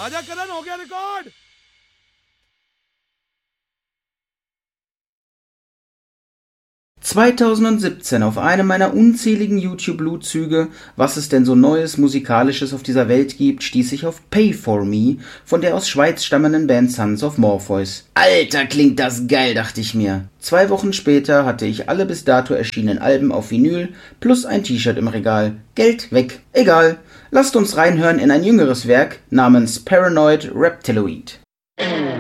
राजा करण हो गया रिकॉर्ड। ...2017 auf einem meiner unzähligen YouTube-Blutzüge, was es denn so Neues Musikalisches auf dieser Welt gibt, stieß ich auf Pay For Me von der aus Schweiz stammenden Band Sons of Morpheus. Alter, klingt das geil, dachte ich mir. 2 Wochen später hatte ich alle bis dato erschienenen Alben auf Vinyl plus ein T-Shirt im Regal. Geld weg. Egal. Lasst uns reinhören in ein jüngeres Werk namens Paranoid Reptiloid.